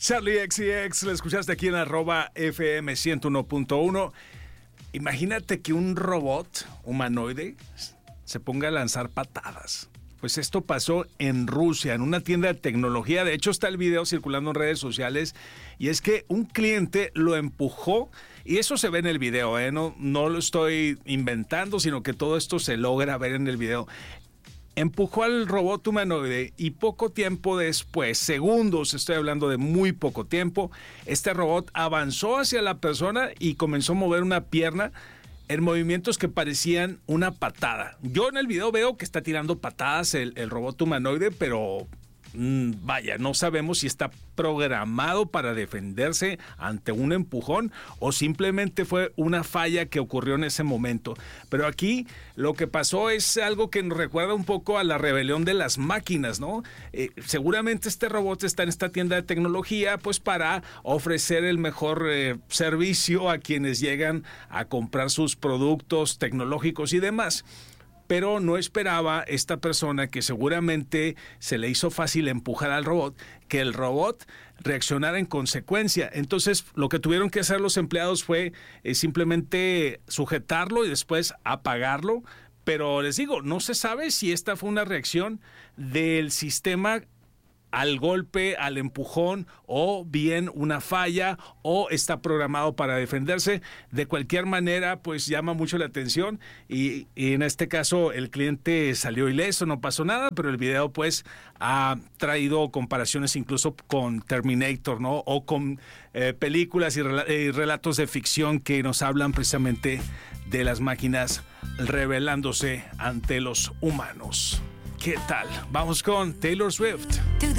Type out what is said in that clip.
Charlie XCX, lo escuchaste aquí en @FM 101.1. Imagínate que un robot humanoide se ponga a lanzar patadas. Pues esto pasó en Rusia, en una tienda de tecnología. De hecho, está el video circulando en redes sociales. Y es que un cliente lo empujó. Y eso se ve en el video, ¿eh? No lo estoy inventando, sino que todo esto se logra ver en el video. Empujó al robot humanoide y poco tiempo después, segundos, estoy hablando de muy poco tiempo, este robot avanzó hacia la persona y comenzó a mover una pierna en movimientos que parecían una patada. Yo en el video veo que está tirando patadas el robot humanoide, pero vaya, no sabemos si está programado para defenderse ante un empujón o simplemente fue una falla que ocurrió en ese momento. Pero aquí lo que pasó es algo que nos recuerda un poco a la rebelión de las máquinas, ¿no? Seguramente este robot está en esta tienda de tecnología pues para ofrecer el mejor servicio a quienes llegan a comprar sus productos tecnológicos y demás. Pero no esperaba esta persona, que seguramente se le hizo fácil empujar al robot, que el robot reaccionara en consecuencia. Entonces, lo que tuvieron que hacer los empleados fue simplemente sujetarlo y después apagarlo. Pero les digo, no se sabe si esta fue una reacción del sistema al golpe, al empujón, o bien una falla, o está programado para defenderse. De cualquier manera, pues llama mucho la atención y en este caso el cliente salió ileso, no pasó nada, pero el video pues ha traído comparaciones incluso con Terminator, ¿no? O con películas y relatos de ficción que nos hablan precisamente de las máquinas rebelándose ante los humanos. ¿Qué tal? Vamos con Taylor Swift.